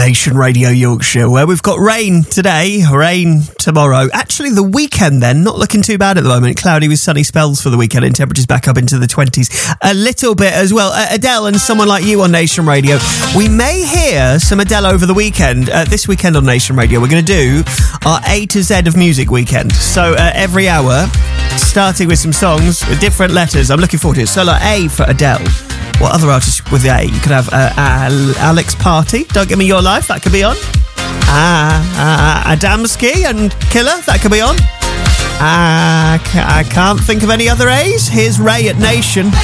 Nation Radio Yorkshire, where we've got rain today, rain tomorrow. Actually, the weekend then, not looking too bad at the moment. Cloudy with sunny spells for the weekend and temperatures back up into the 20s. A little bit as well. Adele and Someone Like You on Nation Radio. We may hear some Adele over the weekend. This weekend on Nation Radio, we're going to do our A to Z of music weekend. So every hour, starting with some songs with different letters. I'm looking forward to it. So like A for Adele. What other artists with the A? You could have Alex Party, Don't Give Me Your Life, that could be on. Adamski and Killer, that could be on. I can't think of any other A's. Here's Ray at Nation.